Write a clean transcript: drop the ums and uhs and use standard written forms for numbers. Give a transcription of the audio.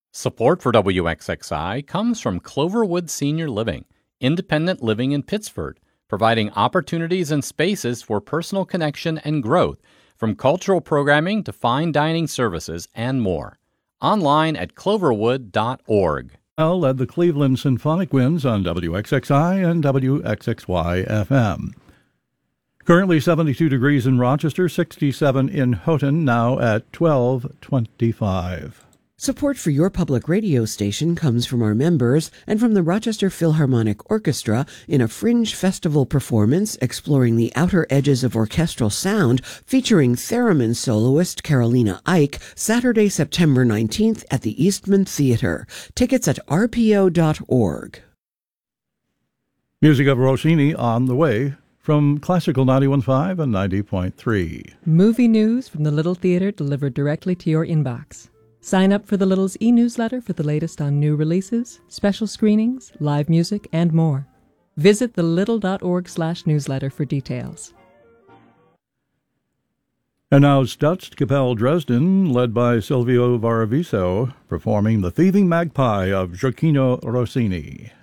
Support for WXXI comes from Cloverwood Senior Living, independent living in Pittsford, providing opportunities and spaces for personal connection and growth, from cultural programming to fine dining services and more. Online at cloverwood.org. Led the Cleveland Symphonic Winds on WXXI and WXXY FM. Currently 72 degrees in Rochester, 67 in Houghton, now at 12:25. Support for your public radio station comes from our members and from the Rochester Philharmonic Orchestra in a fringe festival performance exploring the outer edges of orchestral sound featuring theremin soloist Carolina Ike, Saturday, September 19th at the Eastman Theater. Tickets at rpo.org. Music of Rossini on the way from Classical 91.5 and 90.3. Movie news from the Little Theater delivered directly to your inbox. Sign up for the Little's e-newsletter for the latest on new releases, special screenings, live music, and more. Visit thelittle.org/newsletter for details. And now Staatskapelle Dresden, led by Silvio Varaviso, performing The Thieving Magpie of Gioacchino Rossini.